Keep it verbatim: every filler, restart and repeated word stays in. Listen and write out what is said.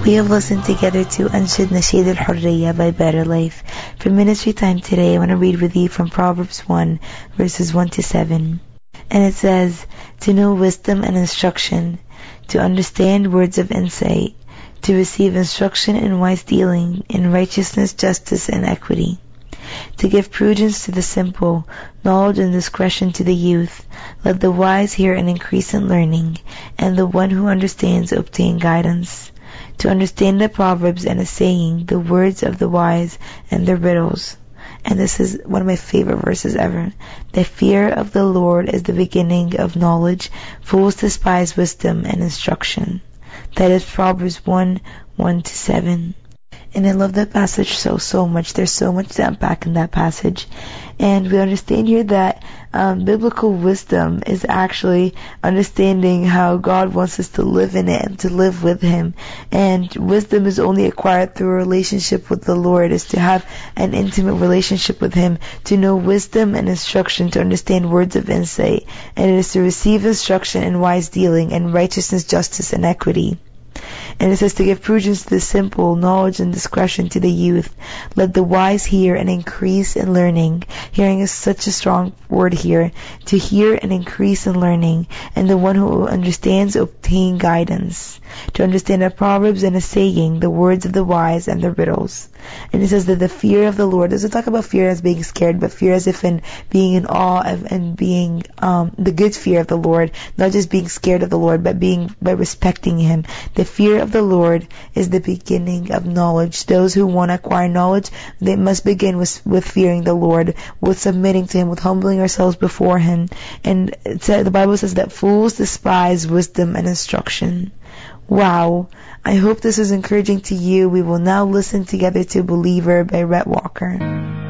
We have listened together to Anshid Nasheed al-Hurriya by Better Life. For ministry time today, I want to read with you from Proverbs one, verses one to seven. And it says, to know wisdom and instruction, to understand words of insight, to receive instruction in wise dealing, in righteousness, justice, and equity, to give prudence to the simple, knowledge and discretion to the youth. Let the wise hear and increase in learning, and the one who understands obtain guidance. To understand the proverbs and a saying, the words of the wise and the riddles. And this is one of my favorite verses ever. The fear of the Lord is the beginning of knowledge. Fools despise wisdom and instruction. That is Proverbs one, one to seven. And I love that passage so, so much. There's so much to unpack in that passage. And we understand here that um, biblical wisdom is actually understanding how God wants us to live in it and to live with Him. And wisdom is only acquired through a relationship with the Lord, is to have an intimate relationship with Him, to know wisdom and instruction, to understand words of insight. And it is to receive instruction in wise dealing and righteousness, justice, and equity. And it says to give prudence to the simple, knowledge and discretion to the youth. Let the wise hear and increase in learning. Hearing is such a strong word here. To hear and increase in learning. And the one who understands obtain guidance. To understand the proverbs and a saying, the words of the wise and the riddles. And it says that the fear of the Lord, doesn't talk about fear as being scared, but fear as if in being in awe of, and being um, the good fear of the Lord, not just being scared of the Lord, but being by respecting Him. The fear of the Lord is the beginning of knowledge. Those who want to acquire knowledge, they must begin with with fearing the Lord, with submitting to Him, with humbling ourselves before Him. And it said, the Bible says that fools despise wisdom and instruction. Wow. I hope this is encouraging to you. We will now listen together to Believer by Rhett Walker.